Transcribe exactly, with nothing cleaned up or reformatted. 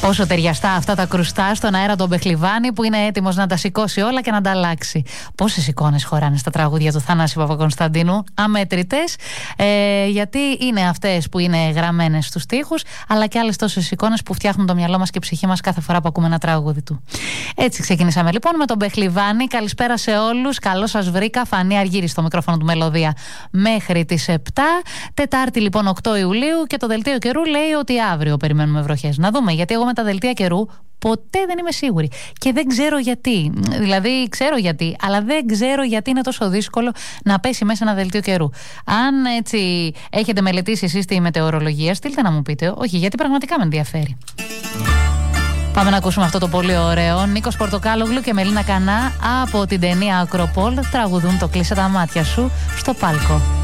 Πόσο ταιριαστά αυτά τα κρουστά στον αέρα τον Μπεχλιβάνη που είναι έτοιμος να τα σηκώσει όλα και να τα αλλάξει. Πόσες εικόνες χωράνε στα τραγούδια του Θανάση Παπακονσταντίνου, αμέτρητες, ε, γιατί είναι αυτές που είναι γραμμένες στους στίχους, αλλά και άλλες τόσες εικόνες που φτιάχνουν το μυαλό μας και η ψυχή μας κάθε φορά που ακούμε ένα τραγούδι του. Έτσι ξεκινήσαμε λοιπόν με τον Μπεχλιβάνη. Καλησπέρα σε όλους. Καλώς σας βρήκα. Φανή Αργύρη στο μικρόφωνο του Μελωδία μέχρι τις επτά. Τετάρτη λοιπόν οκτώ Ιουλίου και το δελτίο καιρού λέει ότι αύριο περιμένουμε βροχές. Να δούμε, γιατί εγώ με τα δελτία καιρού ποτέ δεν είμαι σίγουρη. Και δεν ξέρω γιατί. Δηλαδή, ξέρω γιατί, αλλά δεν ξέρω γιατί είναι τόσο δύσκολο να πέσει μέσα ένα δελτίο καιρού. Αν έτσι έχετε μελετήσει εσείς τη μετεωρολογία, στείλτε να μου πείτε. Όχι, γιατί πραγματικά με ενδιαφέρει. Πάμε να ακούσουμε αυτό το πολύ ωραίο. Νίκος Πορτοκάλογλου και Μελίνα Κανά από την ταινία Ακροπόλ τραγουδούν το «Κλείσε τα μάτια σου» στο πάλκο.